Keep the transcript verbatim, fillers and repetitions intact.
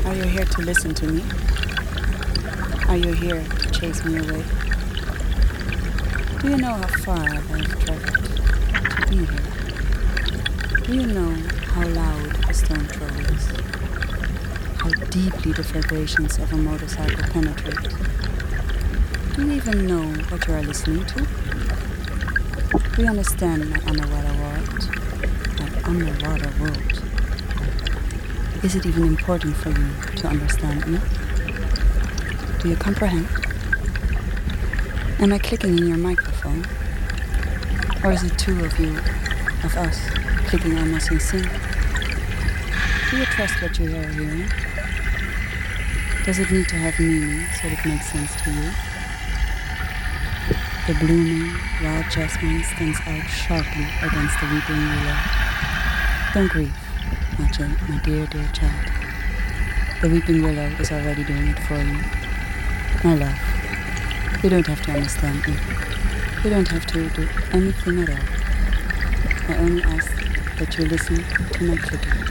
Are you here to listen to me? Are you here to chase me away? Do you know how far I've traveled to be here? Do you know how loud a stone throw is? How deeply the vibrations of a motorcycle penetrate? Do you even know what you are listening to? Do you understand my underwater world? My underwater world? Is it even important for you to understand me? Do you comprehend? Am I clicking in your microphone? Or is it two of you, of us, clicking almost in sync? Do you trust what you are hearing? Does it need to have meaning so it makes sense to you? The blooming wild jasmine stands out sharply against the weeping willow. Don't grieve, my, ch- my dear, dear child. The weeping willow is already doing it for you. My love, you don't have to understand me. You don't have to do anything at all. I only ask that you listen to my clicking.